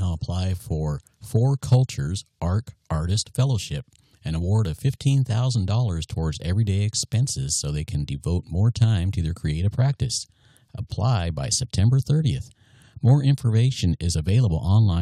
now apply for Four Cultures ARC Artist Fellowship, an award of $15,000 towards everyday expenses so they can devote more time to their creative practice. Apply by September 30th. More information is available online